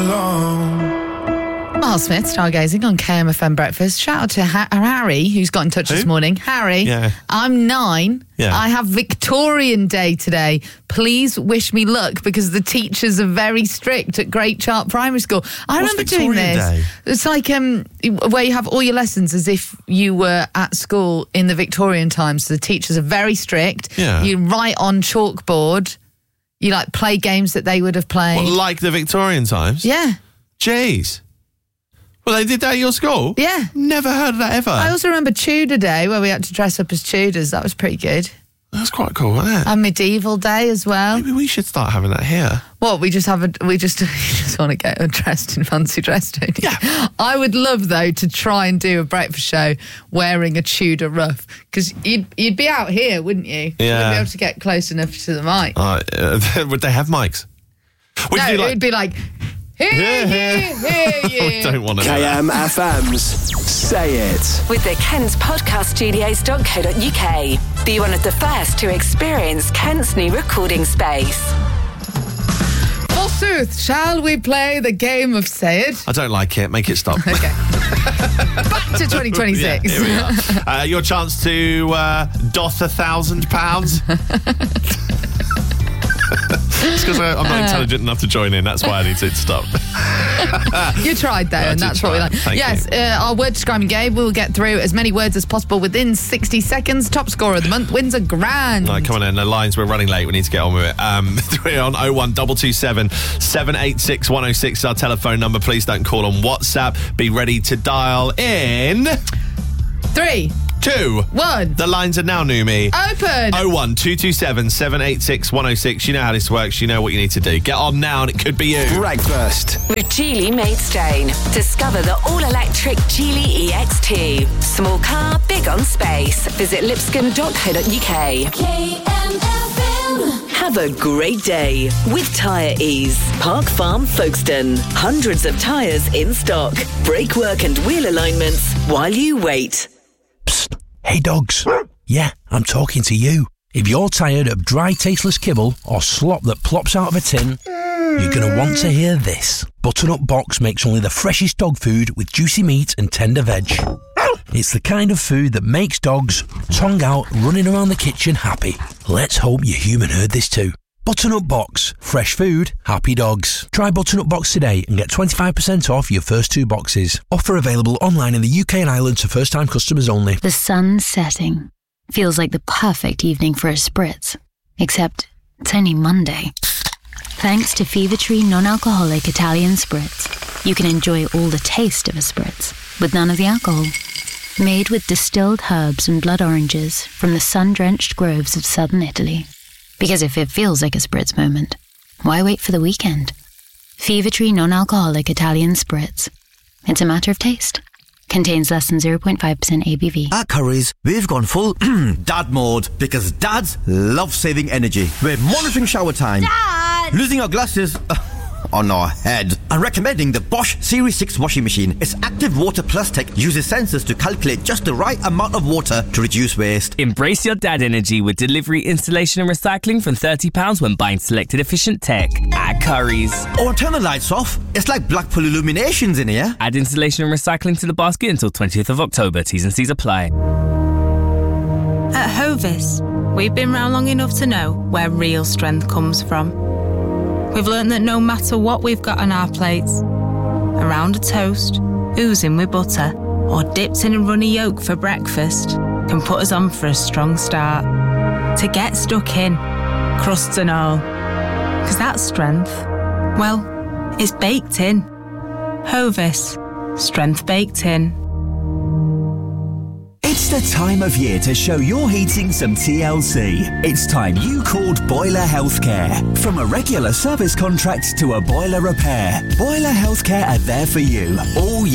alone. Miles Smith, stargazing on KMFM Breakfast. Shout out to Harry, who's got in touch this morning. Harry, Yeah. I'm 9. Yeah. I have Victorian Day today. Please wish me luck because the teachers are very strict at Great Chart Primary School. I remember doing Victorian this. Day? It's like where you have all your lessons as if you were at school in the Victorian times. So the teachers are very strict. Yeah. You write on chalkboard. You like play games that they would have played. What, like the Victorian times? Yeah. Jeez. Well, they did that at your school? Yeah. Never heard of that ever. I also remember Tudor Day where we had to dress up as Tudors. That was pretty good. That's quite cool, wasn't it? And Medieval Day as well. Maybe we should start having that here. What, we just want to get dressed in fancy dress, don't you? Yeah. I would love, though, to try and do a breakfast show wearing a Tudor ruff. Because you'd be out here, wouldn't you? Yeah. You wouldn't be able to get close enough to the mic. Would they have mics? Would No, you it would be like, hear We you. don't want to do that. KMFM's Say It. With the Kent's podcaststudios.co.uk. Be one of the first to experience Kent's new recording space. Forsooth, shall we play the game of Say It? I don't like it. Make it stop. Okay. Back to 2026. Yeah, here we are. Your chance to doff £1,000. It's because I'm not intelligent enough to join in. That's why I need to stop. You tried though, and that's what we like. Thank yes, our word describing game. We'll get through as many words as possible within 60 seconds. Top scorer of the month wins a grand. Right, come on in. The lines, we're running late. We need to get on with it. We're on 01227 786 106. Our telephone number. Please don't call on WhatsApp. Be ready to dial in. 3, 2, 1. The lines are now, Numi. Open. 01227 786 106. You know how this works. You know what you need to do. Get on now, and it could be you. Breakfast. With Geely Maidstone. Discover the all-electric Geely EX2. Small car, big on space. Visit lipscomb.co.uk. Have a great day with Tyre Ease. Park Farm Folkestone. Hundreds of tyres in stock. Brake work and wheel alignments while you wait. Psst. Hey dogs. Yeah, I'm talking to you. If you're tired of dry, tasteless kibble or slop that plops out of a tin, you're going to want to hear this. Butternut Box makes only the freshest dog food with juicy meat and tender veg. It's the kind of food that makes dogs, tongue out, running around the kitchen happy. Let's hope your human heard this too. Butternut Box. Fresh food, happy dogs. Try Butternut Box today and get 25% off your first 2 boxes. Offer available online in the UK and Ireland to first-time customers only. The sun's setting. Feels like the perfect evening for a spritz. Except it's only Monday. Thanks to Fever Tree non-alcoholic Italian Spritz, you can enjoy all the taste of a spritz, with none of the alcohol. Made with distilled herbs and blood oranges from the sun-drenched groves of southern Italy. Because if it feels like a spritz moment, why wait for the weekend? Fever Tree non-alcoholic Italian Spritz. It's a matter of taste. Contains less than 0.5% ABV. At Currys, we've gone full dad mode because dads love saving energy. We're monitoring shower time. Dad! Losing our glasses on our head. And recommending the Bosch Series 6 washing machine. Its active water plus tech uses sensors to calculate just the right amount of water to reduce waste. Embrace your dad energy with delivery, installation and recycling from £30 when buying selected efficient tech at Currys. Or turn the lights off. It's like Blackpool Illuminations in here. Add installation and recycling to the basket until 20th of October. T's and C's apply. At Hovis, we've been round long enough to know where real strength comes from. We've learned that no matter what we've got on our plates, around a toast, oozing with butter, or dipped in a runny yolk for breakfast, can put us on for a strong start. To get stuck in, crusts and all. Because that strength, well, it's baked in. Hovis, strength baked in. It's the time of year to show your heating some TLC. It's time you called Boiler Healthcare. From a regular service contract to a boiler repair, Boiler Healthcare are there for you all year.